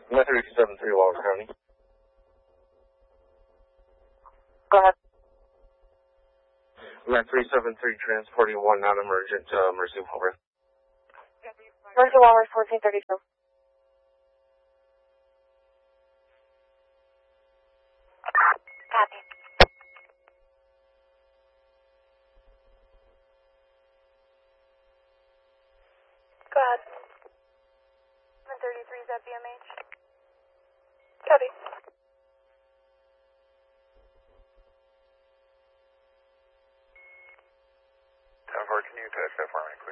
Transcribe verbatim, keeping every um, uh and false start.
nine three seven three Waller County. Go ahead. nine three seven three transporting one non-emergent uh, Mercy Walrus. Mercy Walrus fourteen thirty-two. Copy. Go ahead. one thirty-three is at B M H. Copy. ten four, can you touch that for me?